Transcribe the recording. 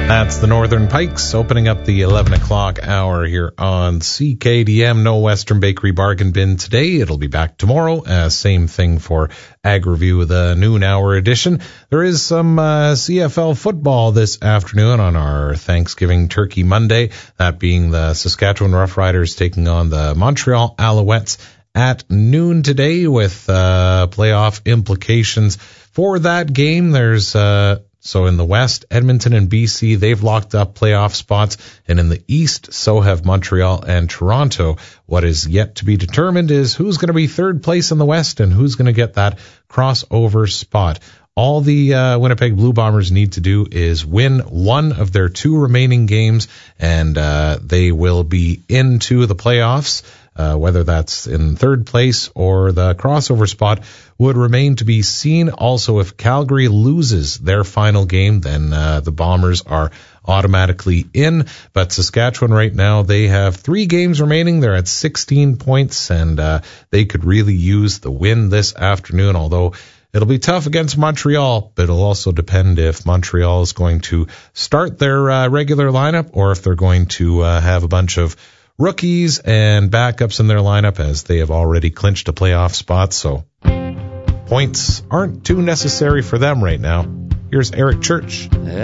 That's the Northern Pikes opening up the 11 o'clock hour here on CKDM. No Western Bakery bargain bin today. It'll be back tomorrow. Same thing for Ag Review, the noon hour edition. There is some CFL football this afternoon on our Thanksgiving Turkey Monday, that being the Saskatchewan Roughriders taking on the Montreal Alouettes at noon today, with playoff implications for that game. There's So in the West, Edmonton and BC, they've locked up playoff spots. And in the East, so have Montreal and Toronto. What is yet to be determined is who's going to be third place in the West and who's going to get that crossover spot. All the Winnipeg Blue Bombers need to do is win one of their two remaining games, and they will be into the playoffs. Whether that's in third place or the crossover spot would remain to be seen. Also, if Calgary loses their final game, then the Bombers are automatically in. But Saskatchewan right now, they have 3 games remaining. They're at 16 points, and they could really use the win this afternoon, although it'll be tough against Montreal, but it'll also depend if Montreal is going to start their regular lineup or if they're going to have a bunch of rookies and backups in their lineup, as they have already clinched a playoff spot. So points aren't too necessary for them right now. Here's Eric Church.